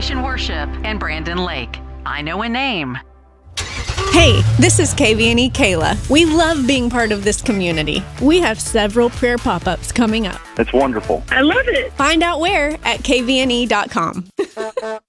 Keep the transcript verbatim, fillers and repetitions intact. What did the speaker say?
Restoration Worship in Brandon Lake. I know a name. Hey, this is K V N E Kayla. We love being part of this community. We have several prayer pop-ups coming up. It's wonderful. I love it. Find out where at K V N E dot com.